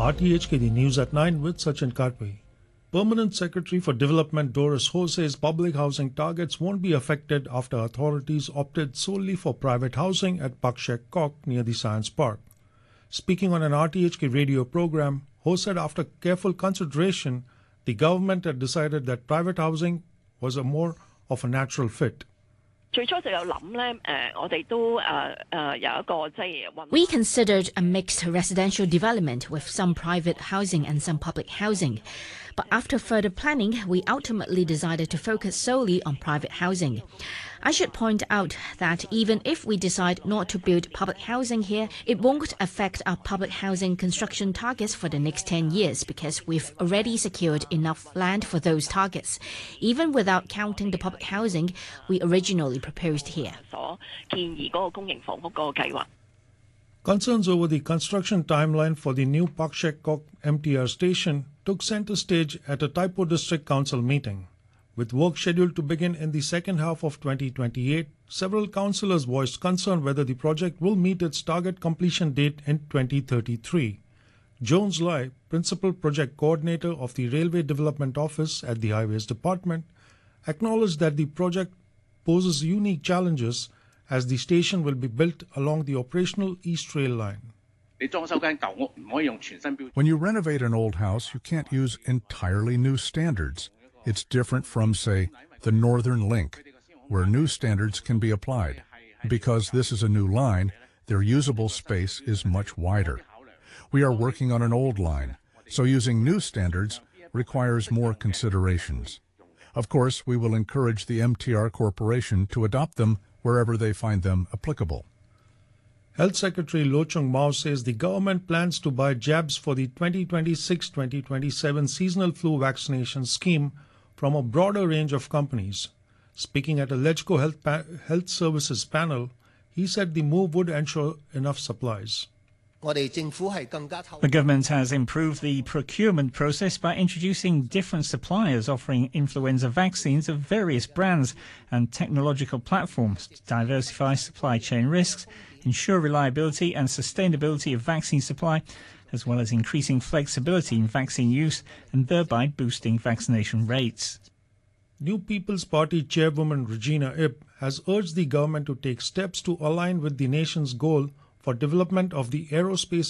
RTHK The News at 9 with Sachin Katwe. Permanent Secretary for Development Doris Ho says public housing targets won't be affected after authorities opted solely for private housing at Pak Shek Kok near the Science Park. Speaking on an RTHK radio program, Ho said after careful consideration, the government had decided that private housing was a more of a natural fit. We considered a mixed residential development with some private housing and some public housing. But after further planning, we ultimately decided to focus solely on private housing. I should point out that even if we decide not to build public housing here, it won't affect our public housing construction targets for the next 10 years because we've already secured enough land for those targets, even without counting the public housing we originally proposed here. Concerns over the construction timeline for the new Pak Shek Kok MTR station took center stage at a Taipo District Council meeting. With work scheduled to begin in the second half of 2028, several councillors voiced concern whether the project will meet its target completion date in 2033. Jones Lai, Principal Project Coordinator of the Railway Development Office at the Highways Department, acknowledged that the project poses unique challenges as the station will be built along the operational East Rail line. When you renovate an old house, you can't use entirely new standards. It's different from, say, the Northern Link, where new standards can be applied. Because this is a new line, their usable space is much wider. We are working on an old line, so using new standards requires more considerations. Of course, we will encourage the MTR Corporation to adopt them wherever they find them applicable. Health Secretary Loh Chung Mao says the government plans to buy jabs for the 2026-2027 seasonal flu vaccination scheme from a broader range of companies. Speaking at a LegCo Health Services panel, he said the move would ensure enough supplies. The government has improved the procurement process by introducing different suppliers offering influenza vaccines of various brands and technological platforms to diversify supply chain risks, ensure reliability and sustainability of vaccine supply, as well as increasing flexibility in vaccine use and thereby boosting vaccination rates. New People's Party Chairwoman Regina Ip has urged the government to take steps to align with the nation's goal for development of the aerospace